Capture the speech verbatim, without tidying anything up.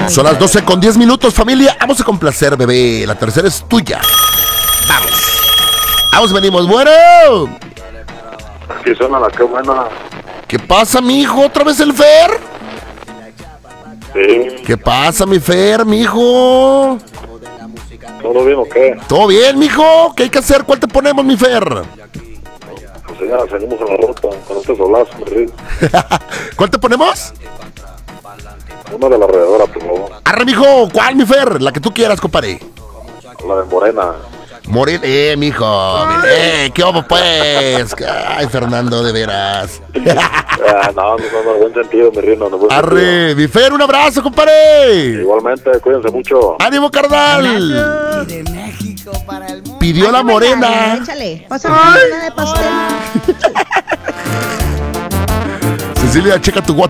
Son las doce con diez minutos, familia. Vamos a complacer, bebé. La tercera es tuya. Vamos. Vamos, venimos. Bueno. Aquí suena la que buena. ¿Qué pasa, mijo? ¿Otra vez el Fer? Sí. ¿Qué pasa, mi Fer, mijo? ¿Todo bien o qué? ¿Todo bien, mijo? ¿Qué hay que hacer? ¿Cuál te ponemos, mi Fer? Pues ya salimos a la ruta con este solazo, ¿sí? ¿Cuál te ponemos? Una de la alrededora, por favor. Arre, mijo. ¿Cuál, mi Fer? La que tú quieras, compadre. La de Morena. Morir, eh, mijo. Eh, ¿qué hubo, pues? Ay, Fernando, de veras. Ah, no, no, no, no, buen sentido, mi rino. No, buen Arre, sentido. mi Fer, un abrazo, compadre. Igualmente, cuídense mucho. ¡Ánimo, carnal! De México para el mundo. Pidió la Ay, morena. Dale, échale. Pásame una de pastel. Cecilia, checa tu WhatsApp.